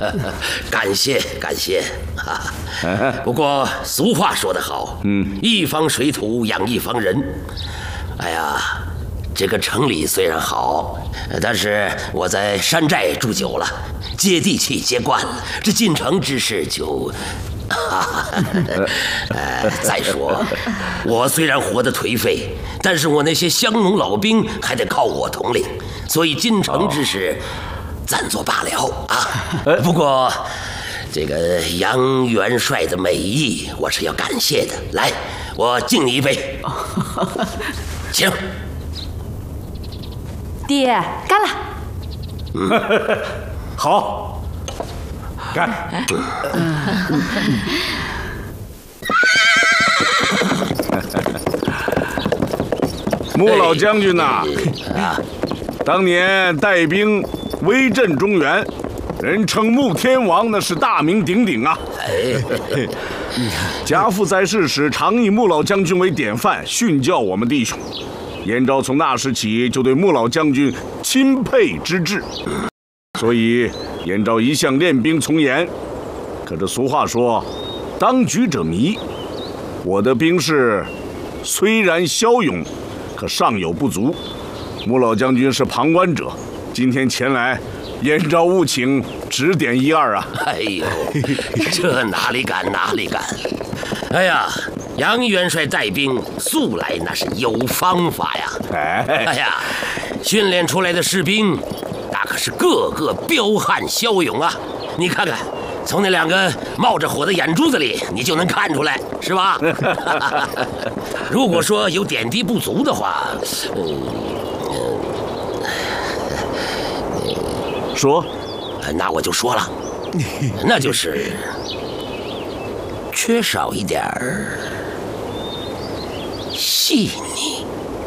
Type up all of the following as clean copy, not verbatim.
感谢感谢啊！不过俗话说得好，一方水土养一方人。哎呀，这个城里虽然好，但是我在山寨住久了，接地气接惯了，这进城之事就……再说，我虽然活得颓废，但是我那些乡农老兵还得靠我统领，所以进城之事暂作罢了啊。不过，这个杨元帅的美意，我是要感谢的。来，我敬你一杯，请。 爹，干了。 好，干。穆老将军呐，当年带兵威震中原，人称穆天王，那是大名鼎鼎啊。家父在世时，常以穆老将军为典范，训教我们弟兄。燕昭从那时起就对穆老将军钦佩之至，所以燕昭一向练兵从严。可这俗话说，当局者迷。我的兵士虽然骁勇，可尚有不足。穆老将军是旁观者，今天前来，燕昭务请指点一二啊！ 哎呦，这哪里敢哪里敢！哎呀，杨元帅带兵素来那是有方法呀！哎呀，训练出来的士兵，那可是个个彪悍骁勇啊！你看看，从那两个冒着火的眼珠子里，你就能看出来，是吧？如果说有点滴不足的话， 说， 那我就说了，那就是缺少一点儿细腻。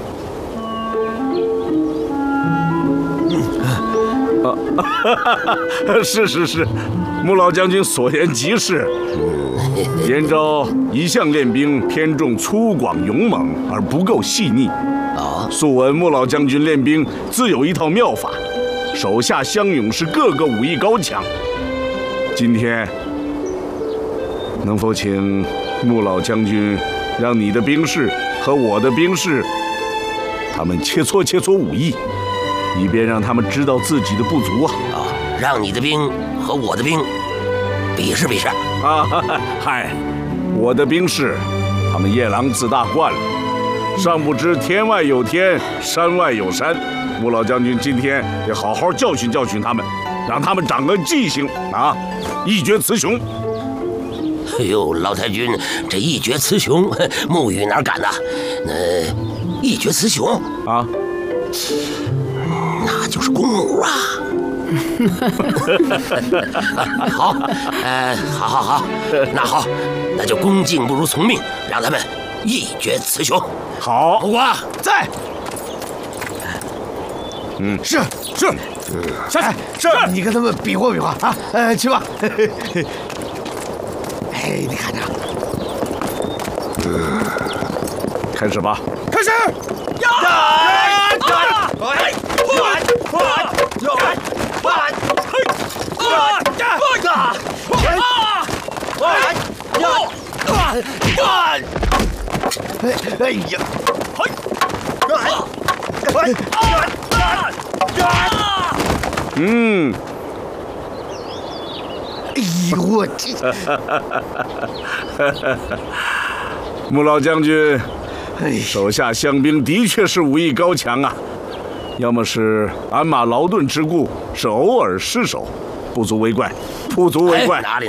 是，穆老将军所言极是。燕昭一向练兵偏重粗犷勇猛，而不够细腻。素闻穆老将军练兵自有一套妙法，手下乡勇士个个武艺高强。今天能否请穆老将军让你的兵士和我的兵士，他们切磋武艺，以便让他们知道自己的不足啊！ 让你的兵和我的兵比试比试啊！嗨，我的兵士，他们夜郎自大惯了，尚不知天外有天，山外有山。穆老将军今天得好好教训教训他们，让他们长个记性啊，一决雌雄。 哎呦，老太君，这一决雌雄，穆羽哪敢呐？一决雌雄啊， 那就是公母啊！好，好，那好，那就恭敬不如从命，让他们一决雌雄。 好， 胡瓜在。是，是，你跟他们比划比划啊！去吧。哎，你看着， 开始吧。 开始！哎呀！哎呦我这！ 穆老将军，手下乡兵的确是武艺高强啊，要么是鞍马劳顿之故，是偶尔失手，不足为怪，不足为怪。 哪里？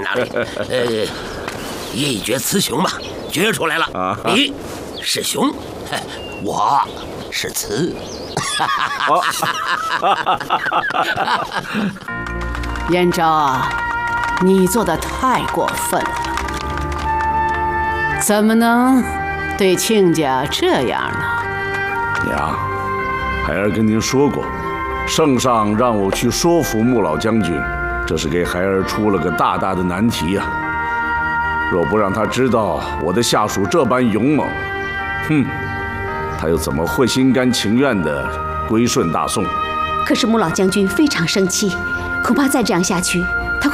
一决雌雄嘛，决出来了。你是雄，我是雌。 燕昭啊，你做的太过分了，怎么能对亲家这样呢？ 娘，孩儿跟您说过，圣上让我去说服穆老将军，这是给孩儿出了个大大的难题呀。若不让他知道我的下属这般勇猛，他又怎么会心甘情愿地归顺大宋？ 可是穆老将军非常生气，恐怕再这样下去，